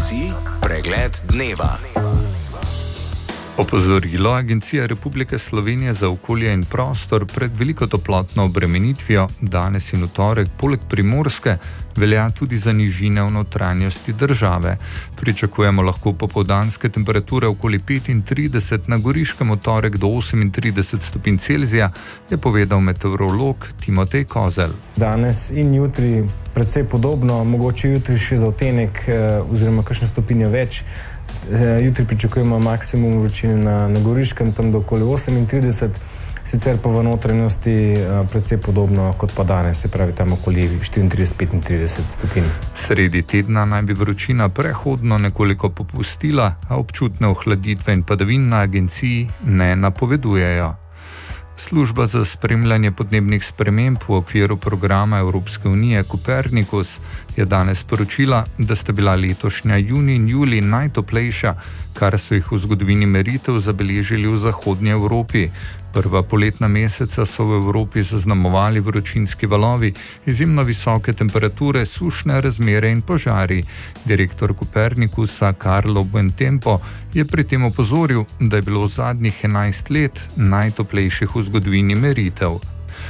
si pregled dneva. Opozorilo Agencije Republike Slovenije za okolje in prostor pred veliko toplotno obremenitvijo danes in v torek poleg Primorske velja tudi za nižine v notranjosti države. Pričakujemo lahko popoldanske temperature okoli 35, na Goriškem v torek do 38 stopinj Celzija, je povedal meteorolog Timotej Kozelj. Danes in jutri precej podobno, mogoče jutri še za odtenek oziroma kakšne stopinje več. Jutri pričakujemo maksimum vročine na Goriškem, tam do okoli 38, sicer pa v notranjosti precej podobno kot pa danes, se pravi tam okoli 34-35 stopinj. Sredi tedna naj bi vročina prehodno nekoliko popustila, a občutne ohladitve in padavin na agenciji ne napovedujejo. Služba za spremljanje podnebnih sprememb v okviru programa Evropske unije Copernicus je danes sporočila, da sta bila letošnja junij in julij najtoplejša, kar so jih v zgodovini meritev zabeležili v zahodnji Evropi. Prva poletna meseca so v Evropi zaznamovali vročinski valovi, izjemno visoke temperature, sušne razmere in požari. Direktor Copernicusa Carlo Buontempo je pri tem opozoril, da je bilo v zadnjih 11 let najtoplejših v zgodovini meritev.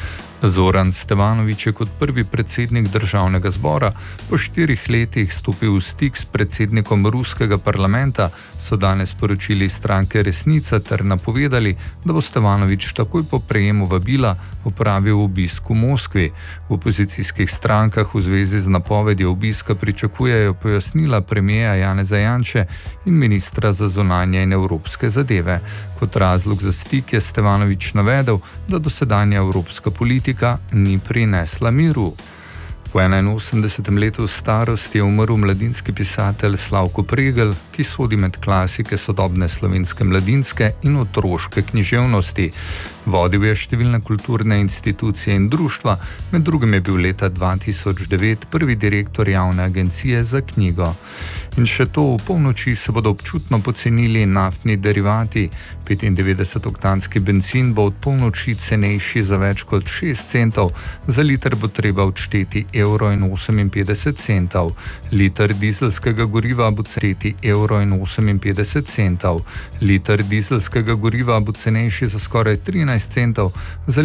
Zoran Stevanović je kot prvi predsednik državnega zbora po 4 letih stopil v stik s predsednikom ruskega parlamenta, so danes sporočili stranke Resnica ter napovedali, da bo Stevanović takoj po prejemu vabila opravil obisk v Moskvi. V opozicijskih strankah v zvezi z napovedjo obiska pričakujejo pojasnila premierja Janeza Janše in ministra za zunanje in evropske zadeve. Kot razlog za stik je Stevanović navedel, da dosedanja evropska politika ni prinesla miru. V 81. letu starosti je umrl mladinski pisatelj Slavko Pregl, ki sodi med klasike sodobne slovenske mladinske in otroške književnosti. Vodil je številne kulturne institucije in društva, med drugim je bil leta 2009 prvi direktor javne agencije za knjigo. In še to, v polnoči se bodo občutno pocenili naftni derivati. 95-oktanski bencin bo od polnoči cenejši za več kot 6 centov, za liter bo treba odšteti €1,58. Liter dizelskega goriva bo cenejši €1,58. Liter dizelskega goriva bo cenejši za skoraj 13 centov, za